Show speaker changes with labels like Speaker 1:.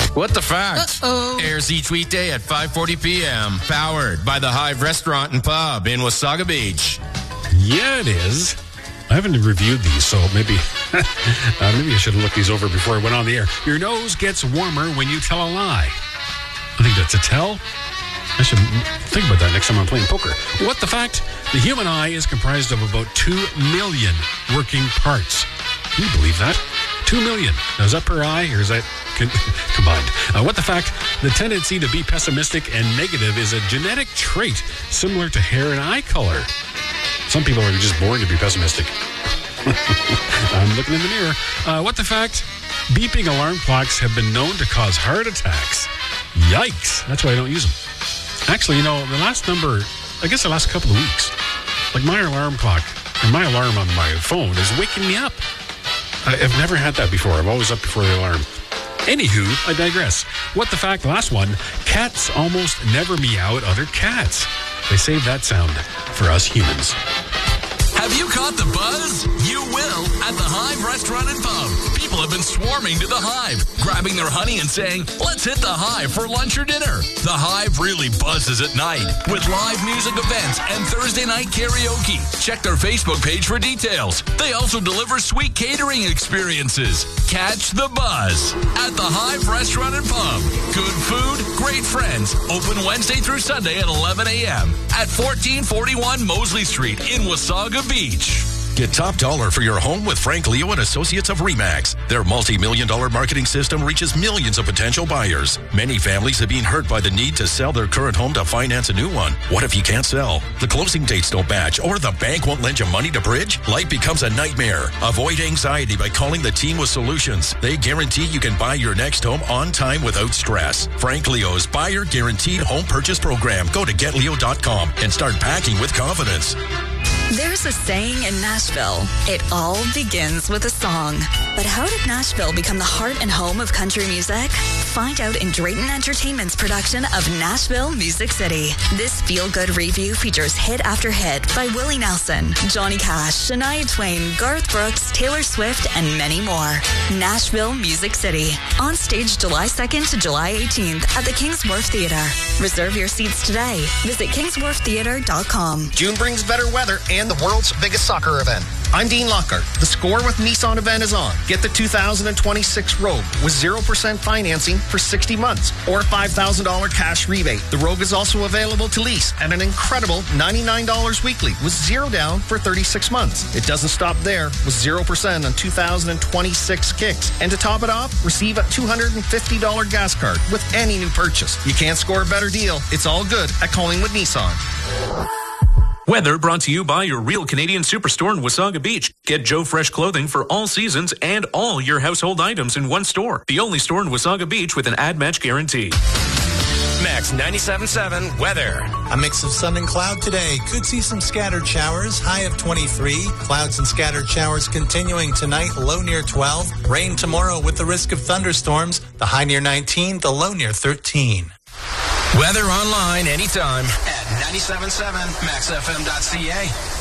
Speaker 1: What the Fact airs each weekday at 5:40 p.m. Powered by the Hive Restaurant and Pub in Wasaga Beach.
Speaker 2: Yeah, it is. I haven't reviewed these, so maybe maybe I should have looked these over before I went on the air. Your nose gets warmer when you tell a lie. I think that's a tell. I should think about that next time I'm playing poker. What the Fact? The human eye is comprised of about 2 million working parts. Can you believe that? 2 million. Now, is that per eye or is that combined? What the Fact? The tendency to be pessimistic and negative is a genetic trait similar to hair and eye color. Some people are just born to be pessimistic. I'm looking in the mirror. What the Fact? Beeping alarm clocks have been known to cause heart attacks. Yikes. That's why I don't use them. Actually, the last couple of weeks, like my alarm clock, or my alarm on my phone is waking me up. I've never had that before. I'm always up before the alarm. Anywho, I digress. What the Fact? Last one. Cats almost never meow at other cats. They save that sound for us humans.
Speaker 3: Have you caught the buzz? You will at the Hive Restaurant and Pub. People have been swarming to the Hive, grabbing their honey and saying, let's hit the Hive for lunch or dinner. The Hive really buzzes at night with live music events and Thursday night karaoke. Check their Facebook page for details. They also deliver sweet catering experiences. Catch the buzz at the Hive Restaurant and Pub. Good food, great friends. Open Wednesday through Sunday at 11 a.m. at 1441 Mosley Street in Wasaga Beach.
Speaker 4: Get top dollar for your home with Frank Leo and Associates of RE/MAX. Their multi-million-dollar marketing system reaches millions of potential buyers. Many families have been hurt by the need to sell their current home to finance a new one. What if you can't sell? The closing dates don't match, or the bank won't lend you money to bridge? Life becomes a nightmare. Avoid anxiety by calling the team with solutions. They guarantee you can buy your next home on time without stress. Frank Leo's Buyer Guaranteed Home Purchase Program. Go to getleo.com and start packing with confidence.
Speaker 5: There's a saying in Nashville, it all begins with a song. But how did Nashville become the heart and home of country music? Find out in Drayton Entertainment's production of Nashville Music City. This feel-good review features hit after hit by Willie Nelson, Johnny Cash, Shania Twain, Garth Brooks, Taylor Swift, and many more. Nashville Music City. On stage July 2nd to July 18th at the Kingsworth Theater. Reserve your seats today. Visit kingsworththeater.com.
Speaker 6: June brings better weather and the world's biggest soccer event. I'm Dean Lockhart. The Score with Nissan event is on. Get the 2026 Rogue with 0% financing for 60 months or a $5,000 cash rebate. The Rogue is also available to lease at an incredible $99 weekly with zero down for 36 months. It doesn't stop there with 0% on 2026 Kicks. And to top it off, receive a $250 gas card with any new purchase. You can't score a better deal. It's all good at Collingwood Nissan.
Speaker 7: Weather brought to you by your Real Canadian Superstore in Wasaga Beach. Get Joe Fresh clothing for all seasons and all your household items in one store. The only store in Wasaga Beach with an ad-match guarantee.
Speaker 1: Max 97.7 weather.
Speaker 8: A mix of sun and cloud today. Could see some scattered showers. High of 23. Clouds and scattered showers continuing tonight. Low near 12. Rain tomorrow with the risk of thunderstorms. The high near 19. The low near 13.
Speaker 1: Weather online anytime at 97.7maxfm.ca.